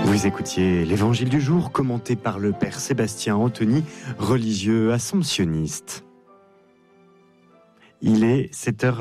Vous écoutiez l'Évangile du jour commenté par le Père Sébastien Anthony, religieux assomptionniste. Il est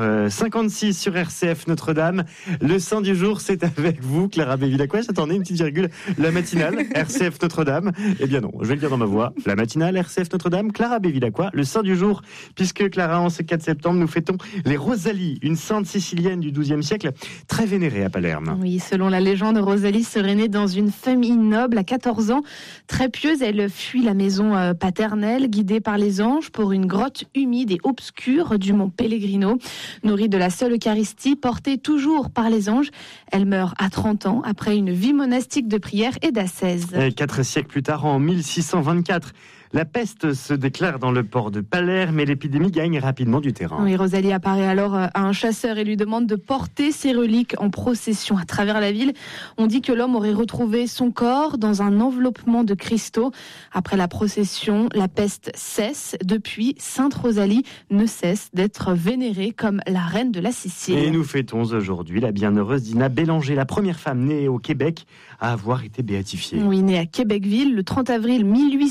7h56 sur RCF Notre-Dame. Le Saint du jour, c'est avec vous, Clara Bévilacqua. J'attendais une petite virgule. La matinale, RCF Notre-Dame. Eh bien non, je vais le dire dans ma voix. La matinale, RCF Notre-Dame, Clara Bévilacqua. Le Saint du jour, puisque Clara, en ce 4 septembre, nous fêtons les Rosalie, une sainte sicilienne du XIIe siècle, très vénérée à Palerme. Oui, selon la légende, Rosalie serait née dans une famille noble à 14 ans. Très pieuse, elle fuit la maison paternelle, guidée par les anges, pour une grotte humide et obscure du mont Pellegrino, nourrie de la seule Eucharistie, portée toujours par les anges. Elle meurt à 30 ans après une vie monastique de prière et d'ascèse. Et 4 siècles plus tard, en 1624, la peste se déclare dans le port de Palerme et l'épidémie gagne rapidement du terrain. Oui, Rosalie apparaît alors à un chasseur et lui demande de porter ses reliques en procession à travers la ville. On dit que l'homme aurait retrouvé son corps dans un enveloppement de cristaux. Après la procession, la peste cesse. Depuis, Sainte Rosalie ne cesse d'être vénérée comme la reine de la Sicile. Et nous fêtons aujourd'hui la bienheureuse Dina Bélanger, la première femme née au Québec à avoir été béatifiée. Oui, née à Québecville le 30 avril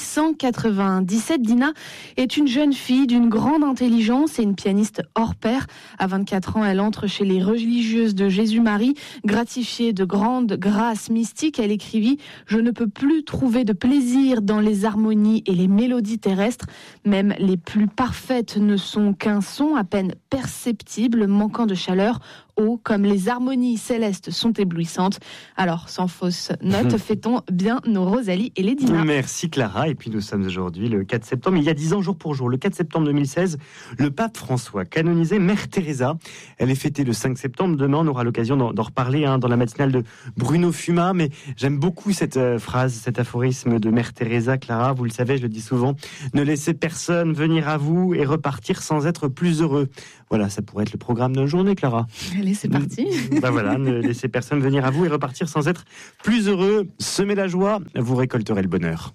1897, Dina est une jeune fille d'une grande intelligence et une pianiste hors pair. À 24 ans, elle entre chez les religieuses de Jésus-Marie. Gratifiée de grandes grâces mystiques, elle écrivit « Je ne peux plus trouver de plaisir dans les harmonies et les mélodies terrestres. Même les plus parfaites ne sont qu'un son à peine perceptible, manquant de chaleur. Comme les harmonies célestes sont éblouissantes. » Alors, sans fausse note, fêtons bien nos Rosalie et les Dina. Merci Clara. Et puis nous sommes aujourd'hui le 4 septembre. Il y a 10 ans, jour pour jour, le 4 septembre 2016, le pape François canonisait Mère Teresa. Elle est fêtée le 5 septembre. Demain, on aura l'occasion d'en reparler dans la matinale de Bruno Fuma. Mais j'aime beaucoup cette phrase, cet aphorisme de Mère Teresa. Clara, vous le savez, je le dis souvent, ne laissez personne venir à vous et repartir sans être plus heureux. Voilà, ça pourrait être le programme d'une journée, Clara. Allez, c'est parti. Voilà, ne laissez personne venir à vous et repartir sans être plus heureux. Semez la joie, vous récolterez le bonheur.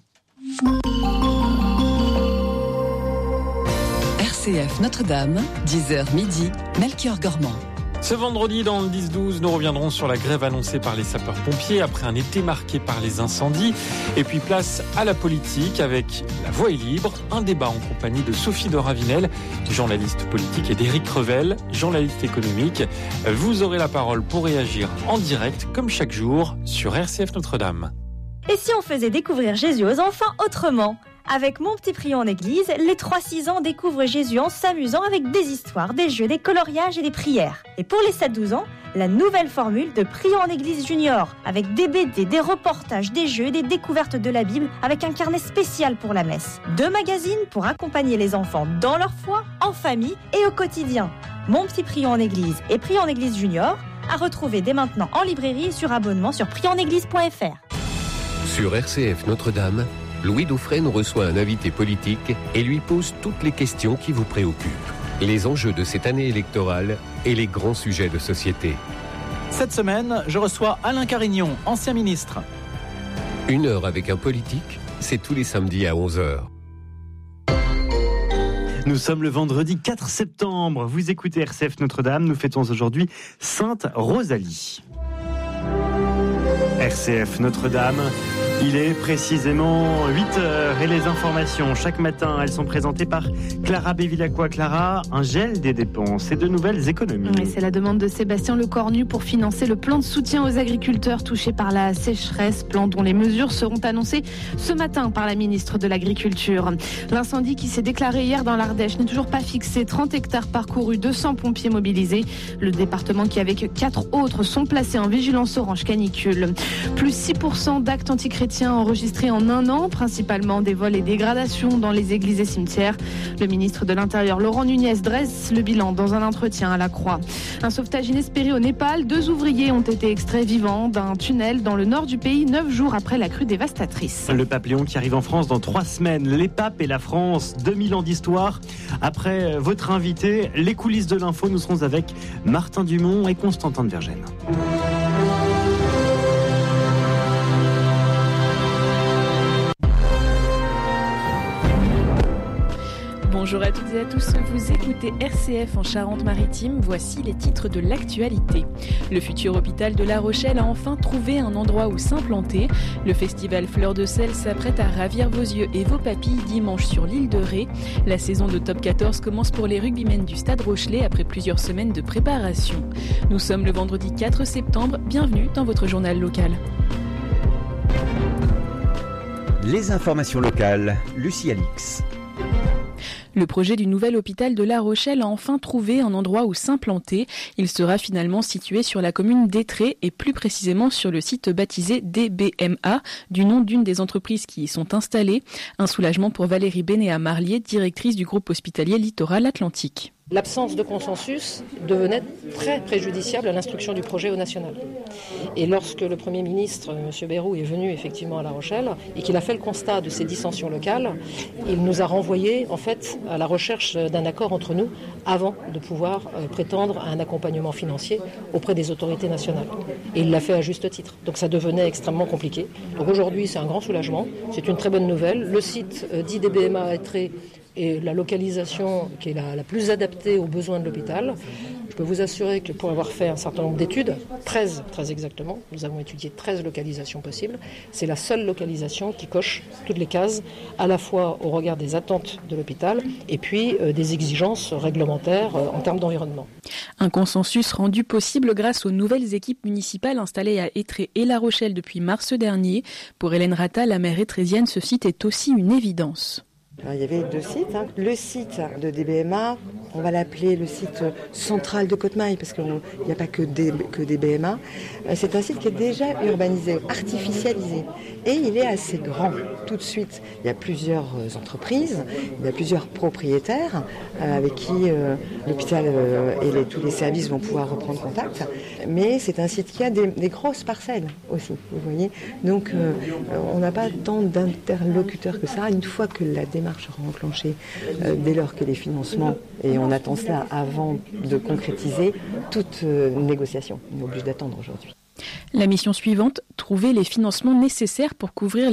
RCF Notre-Dame, 10h midi, Melchior Gormand. Ce vendredi, dans le 10-12, nous reviendrons sur la grève annoncée par les sapeurs-pompiers après un été marqué par les incendies. Et puis place à la politique avec La Voix est libre, un débat en compagnie de Sophie de Ravinel, journaliste politique, et d'Éric Revel, journaliste économique. Vous aurez la parole pour réagir en direct, comme chaque jour, sur RCF Notre-Dame. Et si on faisait découvrir Jésus aux enfants autrement ? Avec Mon Petit Prion en Église, les 3-6 ans découvrent Jésus en s'amusant avec des histoires, des jeux, des coloriages et des prières. Et pour les 7-12 ans, la nouvelle formule de Prion en Église Junior, avec des BD, des reportages, des jeux, des découvertes de la Bible, avec un carnet spécial pour la messe. 2 magazines pour accompagner les enfants dans leur foi, en famille et au quotidien. Mon Petit Prion en Église et Prion en Église Junior, à retrouver dès maintenant en librairie et sur abonnement sur prionenéglise.fr. Sur RCF Notre-Dame, Louis Dauphren reçoit un invité politique et lui pose toutes les questions qui vous préoccupent. Les enjeux de cette année électorale et les grands sujets de société. Cette semaine, je reçois Alain Carignon, ancien ministre. 1 heure avec un politique, c'est tous les samedis à 11h. Nous sommes le vendredi 4 septembre. Vous écoutez RCF Notre-Dame. Nous fêtons aujourd'hui Sainte Rosalie. RCF Notre-Dame. Il est précisément 8h et les informations, chaque matin, elles sont présentées par Clara Bévilacqua. Clara, un gel des dépenses et de nouvelles économies. Oui, c'est la demande de Sébastien Lecornu pour financer le plan de soutien aux agriculteurs touchés par la sécheresse, plan dont les mesures seront annoncées ce matin par la ministre de l'Agriculture. L'incendie qui s'est déclaré hier dans l'Ardèche n'est toujours pas fixé. 30 hectares parcourus, 200 pompiers mobilisés. Le département qui, avec 4 autres, sont placés en vigilance orange canicule. Plus 6% d'actes antichrétiens enregistrés en un an, principalement des vols et dégradations dans les églises et cimetières. Le ministre de l'Intérieur, Laurent Nunez, dresse le bilan dans un entretien à la Croix. Un sauvetage inespéré au Népal. 2 ouvriers ont été extraits vivants d'un tunnel dans le nord du pays, 9 jours après la crue dévastatrice. Le pape Léon qui arrive en France dans 3 semaines. Les papes et la France, 2000 ans d'histoire. Après votre invité, les coulisses de l'info, nous serons avec Martin Dumont et Constantin de Vergennes. Bonjour. Bonjour à toutes et à tous, vous écoutez RCF en Charente-Maritime, voici les titres de l'actualité. Le futur hôpital de La Rochelle a enfin trouvé un endroit où s'implanter. Le festival Fleurs de Sel s'apprête à ravir vos yeux et vos papilles dimanche sur l'île de Ré. La saison de Top 14 commence pour les rugbymen du Stade Rochelais après plusieurs semaines de préparation. Nous sommes le vendredi 4 septembre, bienvenue dans votre journal local. Les informations locales, Lucie Alix. Le projet du nouvel hôpital de La Rochelle a enfin trouvé un endroit où s'implanter. Il sera finalement situé sur la commune d'Étré et plus précisément sur le site baptisé DBMA, du nom d'une des entreprises qui y sont installées. Un soulagement pour Valérie Bénéat-Marlier, directrice du groupe hospitalier Littoral Atlantique. L'absence de consensus devenait très préjudiciable à l'instruction du projet au national. Et lorsque le Premier ministre, M. Bayrou, est venu effectivement à La Rochelle et qu'il a fait le constat de ces dissensions locales, il nous a renvoyés en fait à la recherche d'un accord entre nous avant de pouvoir prétendre à un accompagnement financier auprès des autorités nationales. Et il l'a fait à juste titre. Donc ça devenait extrêmement compliqué. Donc aujourd'hui c'est un grand soulagement, c'est une très bonne nouvelle. Le site d'IDBMA à Étré et la localisation qui est la plus adaptée aux besoins de l'hôpital. Je peux vous assurer que pour avoir fait un certain nombre d'études, 13 très exactement, nous avons étudié 13 localisations possibles, c'est la seule localisation qui coche toutes les cases, à la fois au regard des attentes de l'hôpital et puis des exigences réglementaires en termes d'environnement. Un consensus rendu possible grâce aux nouvelles équipes municipales installées à Étré et La Rochelle depuis mars dernier. Pour Hélène Rata, la maire étrésienne, ce site est aussi une évidence. Alors, il y avait deux sites. Le site de DBMA, on va l'appeler le site central de Côte-Maille parce qu'il n'y a pas que DBMA. C'est un site qui est déjà urbanisé, artificialisé. Et il est assez grand tout de suite. Il y a plusieurs entreprises, il y a plusieurs propriétaires avec qui l'hôpital et tous les services vont pouvoir reprendre contact. Mais c'est un site qui a des grosses parcelles aussi, vous voyez. Donc on n'a pas tant d'interlocuteurs que ça. Une fois que la démarche sera enclenchée, dès lors que les financements, et on attend cela avant de concrétiser toute négociation. On est obligé d'attendre aujourd'hui. La mission suivante, trouver les financements nécessaires pour couvrir